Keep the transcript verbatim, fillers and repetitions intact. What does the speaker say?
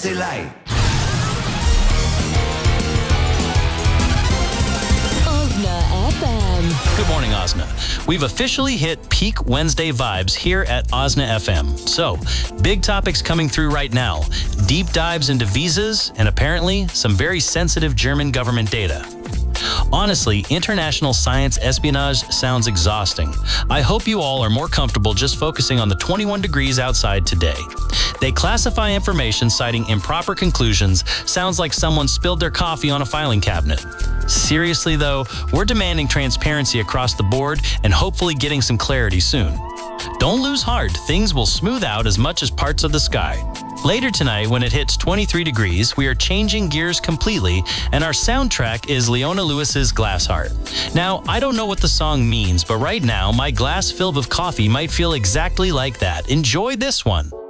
Aussie Light. Osna F M. Good morning, Osna. We've officially hit peak Wednesday vibes here at Osna F M. So, big topics coming through right now. Deep dives into visas and apparently some very sensitive German government data. Honestly, international science espionage sounds exhausting. I hope you all are more comfortable just focusing on the twenty-one degrees outside today. They classify information citing improper conclusions. Sounds like someone spilled their coffee on a filing cabinet. Seriously though, we're demanding transparency across the board and hopefully getting some clarity soon. Don't lose heart, things will smooth out as much as parts of the sky. Later tonight, when it hits twenty-three degrees, we are changing gears completely, and our soundtrack is Leona Lewis's Glass Heart. Now, I don't know what the song means, but right now, my glass filled with coffee might feel exactly like that. Enjoy this one.